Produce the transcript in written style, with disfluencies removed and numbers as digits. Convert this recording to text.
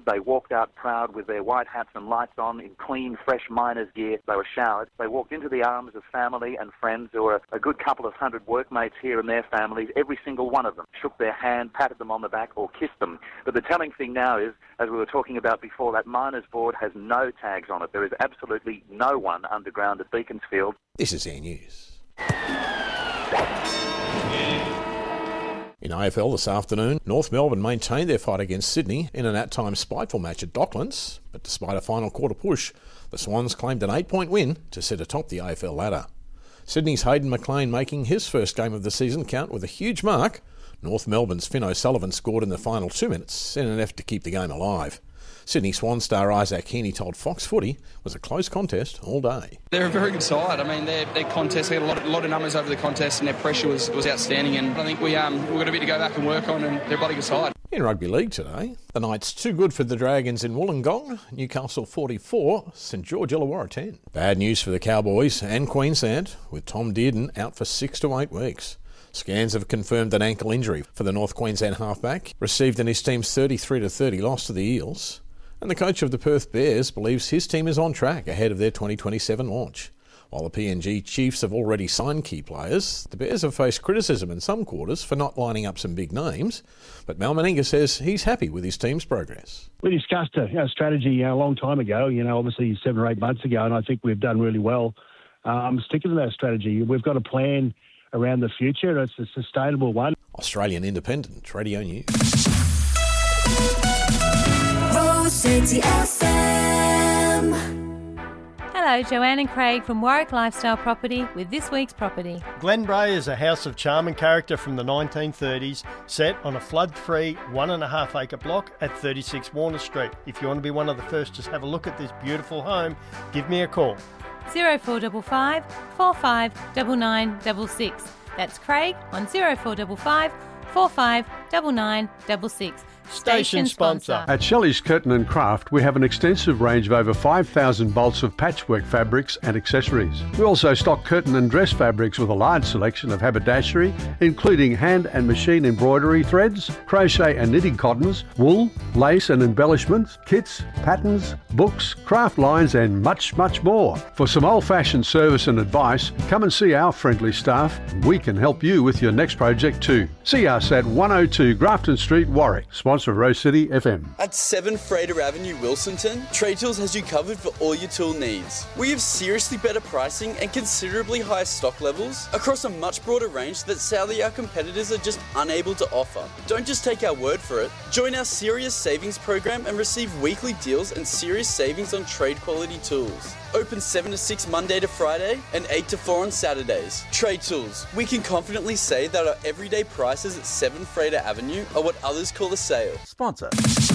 They walked out proud with their white hats and lights on in clean, fresh miners' gear. They were showered. They walked into the arms of family and friends. There were a good couple of hundred workmates here and their families. Every single one of them shook their hand, patted them on the back or kissed them. But the telling thing now is, as we were talking about before, that miners' board has no tags on it. There is absolutely no one underground at Beaconsfield. This is Air News. In AFL this afternoon, North Melbourne maintained their fight against Sydney in an at-time spiteful match at Docklands, but despite a final quarter push, the Swans claimed an 8-point win to sit atop the AFL ladder. Sydney's Hayden McLean making his first game of the season count with a huge mark. North Melbourne's Finn O'Sullivan scored in the final 2 minutes in an effort to keep the game alive. Sydney Swan star Isaac Heaney told Fox Footy it was a close contest all day. They're a very good side. I mean, their contest, they had a lot of numbers over the contest and their pressure was outstanding, and I think we've got a bit to go back and work on, and they're a bloody good side. In rugby league today, the Knights too good for the Dragons in Wollongong, Newcastle 44, St George Illawarra 10. Bad news for the Cowboys and Queensland, with Tom Dearden out for 6 to 8 weeks. Scans have confirmed an ankle injury for the North Queensland halfback, received in his team's 33-30 loss to the Eels. And the coach of the Perth Bears believes his team is on track ahead of their 2027 launch. While the PNG Chiefs have already signed key players, the Bears have faced criticism in some quarters for not lining up some big names. But Mal Meninga says he's happy with his team's progress. We discussed our strategy a long time ago, obviously 7 or 8 months ago, and I think we've done really well. I'm sticking to that strategy. We've got a plan around the future. It's a sustainable one. Australian Independent Radio News. City FM. Hello, Joanne and Craig from Warwick Lifestyle Property with this week's property. Glenbrae is a house of charm and character from the 1930s, set on a flood-free 1.5 acre block at 36 Warner Street. If you want to be one of the first to have a look at this beautiful home, give me a call. 0455 459966. That's Craig on 0455 459966. Station sponsor. At Shelley's Curtain & Craft, we have an extensive range of over 5,000 bolts of patchwork fabrics and accessories. We also stock curtain and dress fabrics with a large selection of haberdashery, including hand and machine embroidery threads, crochet and knitting cottons, wool, lace and embellishments, kits, patterns, books, craft lines and much, much more. For some old-fashioned service and advice, come and see our friendly staff. We can help you with your next project too. See us at 102 Grafton Street, Warwick. Sponsor of Rose City FM. At 7 Freighter Avenue, Wilsonton, Trade Tools has you covered for all your tool needs. We have seriously better pricing and considerably higher stock levels across a much broader range that sadly our competitors are just unable to offer. Don't just take our word for it. Join our Serious Savings program and receive weekly deals and serious savings on trade quality tools. Open 7 to 6 Monday to Friday and 8 to 4 on Saturdays. Trade Tools. We can confidently say that our everyday prices at 7 Freighter Avenue are what others call a sale. Sponsor.